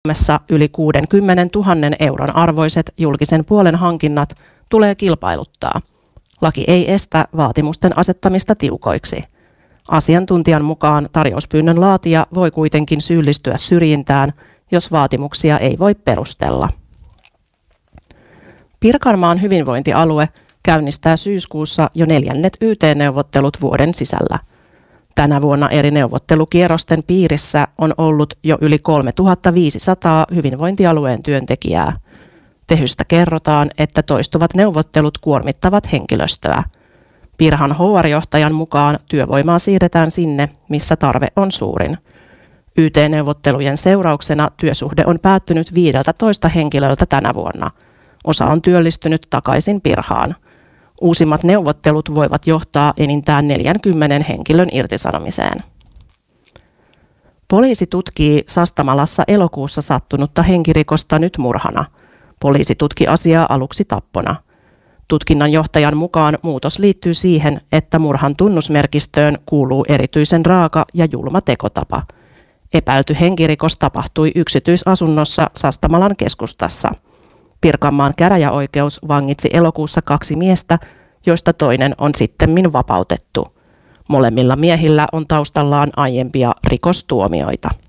Suomessa yli 60 000 euron arvoiset julkisen puolen hankinnat tulee kilpailuttaa. Laki ei estä vaatimusten asettamista tiukoiksi. Asiantuntijan mukaan tarjouspyynnön laatija voi kuitenkin syyllistyä syrjintään, jos vaatimuksia ei voi perustella. Pirkanmaan hyvinvointialue käynnistää syyskuussa jo 4. YT-neuvottelut vuoden sisällä. Tänä vuonna eri neuvottelukierrosten piirissä on ollut jo yli 3500 hyvinvointialueen työntekijää. Tehystä kerrotaan, että toistuvat neuvottelut kuormittavat henkilöstöä. Pirhan HR-johtajan mukaan työvoimaa siirretään sinne, missä tarve on suurin. YT-neuvottelujen seurauksena työsuhde on päättynyt 15 henkilöltä tänä vuonna. Osa on työllistynyt takaisin Pirhaan. Uusimmat neuvottelut voivat johtaa enintään 40 henkilön irtisanomiseen. Poliisi tutkii Sastamalassa elokuussa sattunutta henkirikosta nyt murhana. Poliisi tutki asiaa aluksi tappona. Tutkinnanjohtajan mukaan muutos liittyy siihen, että murhan tunnusmerkistöön kuuluu erityisen raaka ja julma tekotapa. Epäilty henkirikos tapahtui yksityisasunnossa Sastamalan keskustassa. Pirkanmaan käräjäoikeus vangitsi elokuussa 2 miestä, joista toinen on sittemmin vapautettu. Molemmilla miehillä on taustallaan aiempia rikostuomioita.